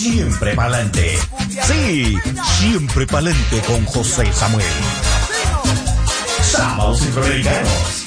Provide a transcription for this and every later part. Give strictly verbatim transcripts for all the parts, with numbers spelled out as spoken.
siempre pa'lante. Sí, siempre pa'lante con José Samuel. Sábados Centroamericanos.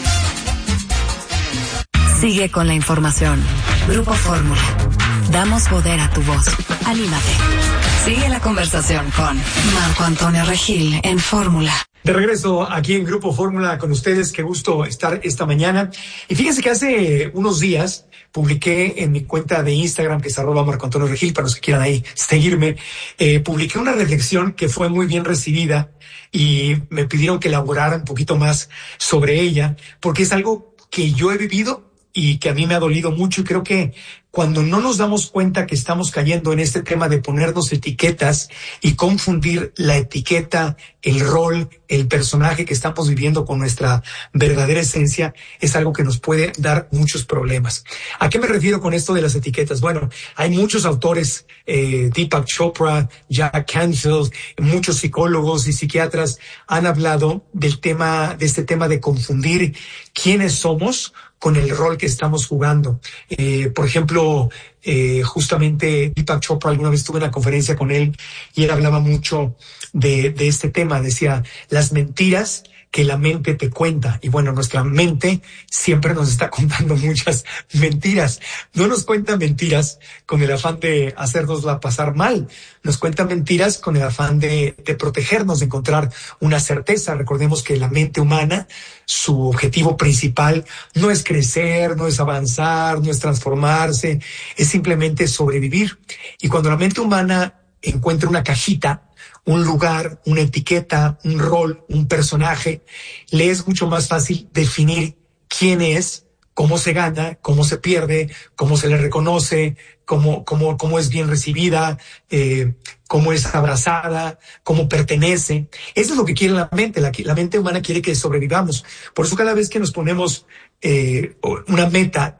Sigue con la información. Grupo Fórmula. Damos poder a tu voz. Anímate. Sigue la conversación con Marco Antonio Regil en Fórmula. De regreso aquí en Grupo Fórmula con ustedes, qué gusto estar esta mañana. Y fíjense que hace unos días publiqué en mi cuenta de Instagram, que es arroba Marco Antonio Regil, para los que quieran ahí seguirme, eh, publiqué una reflexión que fue muy bien recibida y me pidieron que elaborara un poquito más sobre ella, porque es algo que yo he vivido y que a mí me ha dolido mucho, y creo que cuando no nos damos cuenta que estamos cayendo en este tema de ponernos etiquetas y confundir la etiqueta, el rol, el personaje que estamos viviendo con nuestra verdadera esencia, es algo que nos puede dar muchos problemas. ¿A qué me refiero con esto de las etiquetas? Bueno, hay muchos autores, eh, Deepak Chopra, Jack Canfield, muchos psicólogos y psiquiatras han hablado del tema, de este tema de confundir quiénes somos con el rol que estamos jugando. Eh, por ejemplo, eh, justamente Deepak Chopra, alguna vez tuve una conferencia con él y él hablaba mucho de, de este tema. Decía, las mentiras que la mente te cuenta. Y bueno, nuestra mente siempre nos está contando muchas mentiras. No nos cuenta mentiras con el afán de hacernosla pasar mal. Nos cuenta mentiras con el afán de, de protegernos, de encontrar una certeza. Recordemos que la mente humana, su objetivo principal no es crecer, no es avanzar, no es transformarse, es simplemente sobrevivir. Y cuando la mente humana encuentra una cajita, un lugar, una etiqueta, un rol, un personaje, le es mucho más fácil definir quién es, cómo se gana, cómo se pierde, cómo se le reconoce, cómo, cómo, cómo es bien recibida, eh, cómo es abrazada, cómo pertenece. Eso es lo que quiere la mente. La, la mente humana quiere que sobrevivamos. Por eso cada vez que nos ponemos eh, una meta,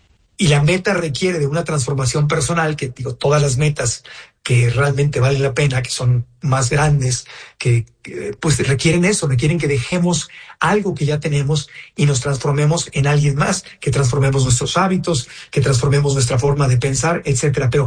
y la meta requiere de una transformación personal, que digo, todas las metas que realmente valen la pena, que son más grandes, que, que pues requieren eso, requieren que dejemos algo que ya tenemos y nos transformemos en alguien más, que transformemos nuestros hábitos, que transformemos nuestra forma de pensar, etcétera. Pero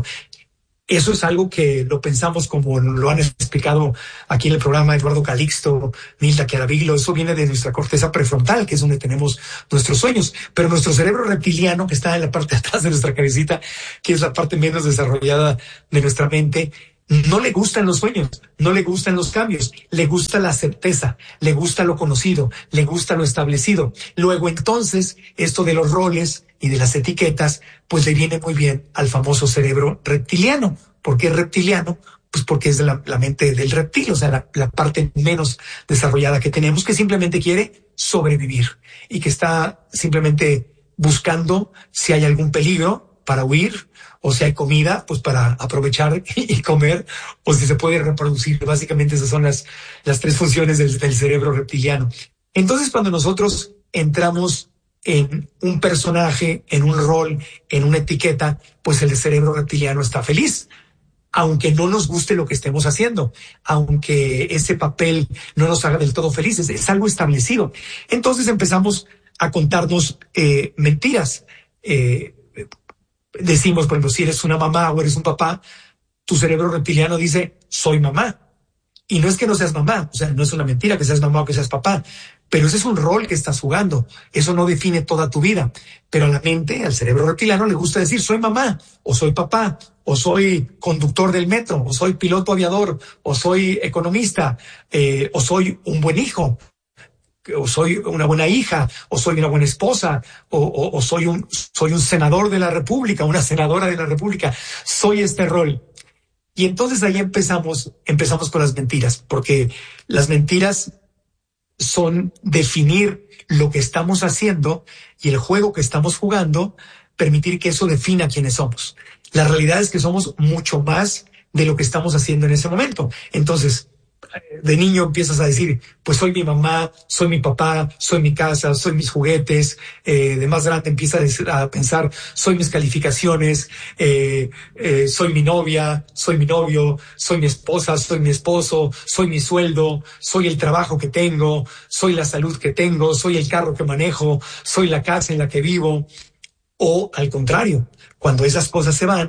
eso es algo que lo pensamos como lo han explicado aquí en el programa Eduardo Calixto, Nilda Chiaravilo. Eso viene de nuestra corteza prefrontal, que es donde tenemos nuestros sueños. Pero nuestro cerebro reptiliano, que está en la parte de atrás de nuestra cabecita, que es la parte menos desarrollada de nuestra mente, no le gustan los sueños, no le gustan los cambios, le gusta la certeza, le gusta lo conocido, le gusta lo establecido. Luego entonces, esto de los roles y de las etiquetas, pues le viene muy bien al famoso cerebro reptiliano. ¿Por qué reptiliano? Pues porque es de la, la mente del reptil, o sea, la, la parte menos desarrollada que tenemos, que simplemente quiere sobrevivir y que está simplemente buscando si hay algún peligro para huir, o si hay comida, pues para aprovechar y comer, o si se puede reproducir. Básicamente esas son las, las tres funciones del, del cerebro reptiliano. Entonces, cuando nosotros entramos en un personaje, en un rol, en una etiqueta, pues el cerebro reptiliano está feliz, aunque no nos guste lo que estemos haciendo, aunque ese papel no nos haga del todo felices, es algo establecido. Entonces empezamos a contarnos eh, mentiras. Eh, decimos, por ejemplo, si eres una mamá o eres un papá, tu cerebro reptiliano dice, soy mamá. Y no es que no seas mamá, o sea, no es una mentira que seas mamá o que seas papá, pero ese es un rol que estás jugando. Eso no define toda tu vida. Pero a la mente, al cerebro reptiliano, le gusta decir, soy mamá, o soy papá, o soy conductor del metro, o soy piloto aviador, o soy economista, eh, o soy un buen hijo, o soy una buena hija, o soy una buena esposa, o, o, o soy un, soy un senador de la República, una senadora de la República. Soy este rol. Y entonces ahí empezamos, empezamos con las mentiras, porque las mentiras son definir lo que estamos haciendo y el juego que estamos jugando, permitir que eso defina quiénes somos. La realidad es que somos mucho más de lo que estamos haciendo en ese momento. Entonces, de niño empiezas a decir, pues soy mi mamá, soy mi papá, soy mi casa, soy mis juguetes. Eh, de más grande empiezas a, decir, a pensar, soy mis calificaciones, eh, eh, soy mi novia, soy mi novio, soy mi esposa, soy mi esposo, soy mi sueldo, soy el trabajo que tengo, soy la salud que tengo, soy el carro que manejo, soy la casa en la que vivo. O al contrario, cuando esas cosas se van,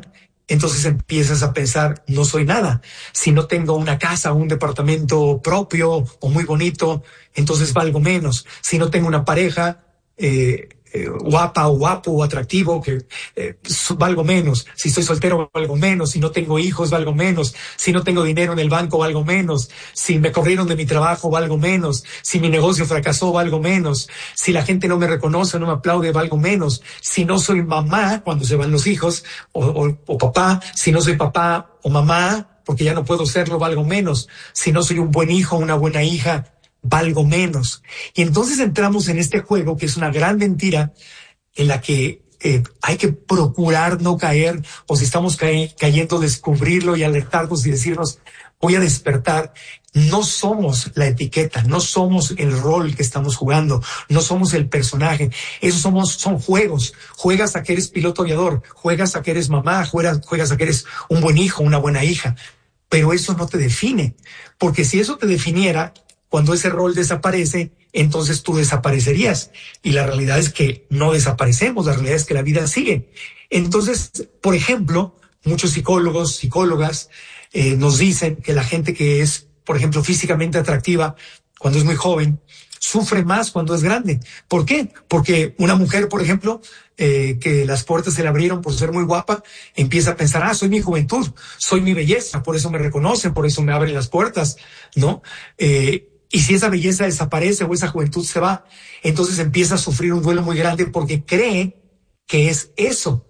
entonces empiezas a pensar, no soy nada. Si no tengo una casa o un departamento propio o muy bonito, entonces valgo menos. Si no tengo una pareja eh, eh, guapa o guapo o atractivo, que eh, valgo menos. Si estoy soltero, valgo menos. Si no tengo hijos, valgo menos. Si no tengo dinero en el banco, valgo menos. Si me corrieron de mi trabajo, valgo menos. Si mi negocio fracasó, valgo menos. Si la gente no me reconoce, no me aplaude, valgo menos. Si no soy mamá, cuando se van los hijos, o, o, o papá, si no soy papá o mamá, porque ya no puedo serlo, valgo menos. Si no soy un buen hijo o una buena hija, valgo menos. Y entonces entramos en este juego que es una gran mentira en la que eh, hay que procurar no caer, o si estamos ca- cayendo, descubrirlo y alertarnos y decirnos, voy a despertar. No somos la etiqueta, no somos el rol que estamos jugando, no somos el personaje. Esos somos, son juegos. Juegas a que eres piloto aviador, juegas a que eres mamá, juegas, juegas a que eres un buen hijo, una buena hija. Pero eso no te define, porque si eso te definiera, cuando ese rol desaparece, entonces tú desaparecerías. Y la realidad es que no desaparecemos, la realidad es que la vida sigue. Entonces, por ejemplo, muchos psicólogos, psicólogas, eh, nos dicen que la gente que es, por ejemplo, físicamente atractiva cuando es muy joven, sufre más cuando es grande. ¿Por qué? Porque una mujer, por ejemplo, eh, que las puertas se le abrieron por ser muy guapa, empieza a pensar, ah, soy mi juventud, soy mi belleza, por eso me reconocen, por eso me abren las puertas, ¿no? Eh, Y si esa belleza desaparece o esa juventud se va, entonces empieza a sufrir un duelo muy grande porque cree que es eso.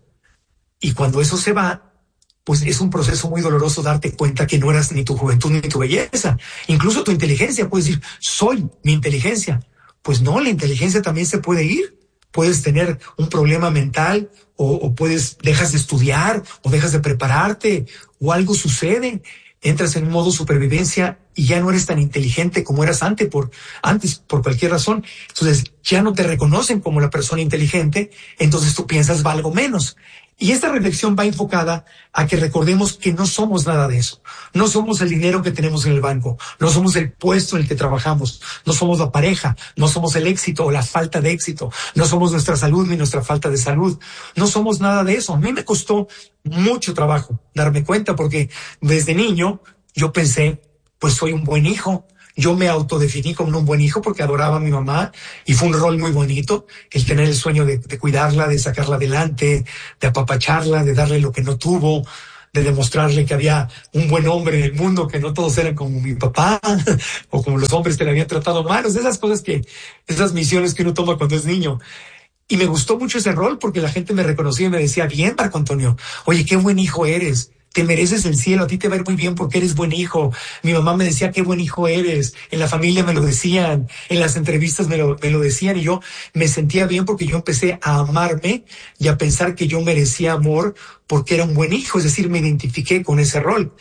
Y cuando eso se va, pues es un proceso muy doloroso darte cuenta que no eras ni tu juventud ni tu belleza. Incluso tu inteligencia, puedes decir, soy mi inteligencia. Pues no, la inteligencia también se puede ir. Puedes tener un problema mental o, o puedes, dejas de estudiar o dejas de prepararte o algo sucede. Entras en un modo supervivencia y ya no eres tan inteligente como eras antes por, antes por cualquier razón. Entonces ya no te reconocen como la persona inteligente, entonces tú piensas valgo menos. Y esta reflexión va enfocada a que recordemos que no somos nada de eso. No somos el dinero que tenemos en el banco, no somos el puesto en el que trabajamos, no somos la pareja, no somos el éxito o la falta de éxito, no somos nuestra salud ni nuestra falta de salud, no somos nada de eso. A mí me costó mucho trabajo darme cuenta porque desde niño yo pensé, pues soy un buen hijo. Yo me autodefiní como un buen hijo porque adoraba a mi mamá y fue un rol muy bonito el tener el sueño de, de cuidarla, de sacarla adelante, de apapacharla, de darle lo que no tuvo, de demostrarle que había un buen hombre en el mundo, que no todos eran como mi papá o como los hombres que le habían tratado mal. O sea, esas cosas que, esas misiones que uno toma cuando es niño. Y me gustó mucho ese rol porque la gente me reconocía y me decía, bien, Marco Antonio, oye, qué buen hijo eres. Te mereces el cielo, a ti te va a ir muy bien porque eres buen hijo. Mi mamá me decía qué buen hijo eres, en la familia me lo decían, en las entrevistas me lo, me lo decían y yo me sentía bien porque yo empecé a amarme y a pensar que yo merecía amor porque era un buen hijo, es decir, me identifiqué con ese rol.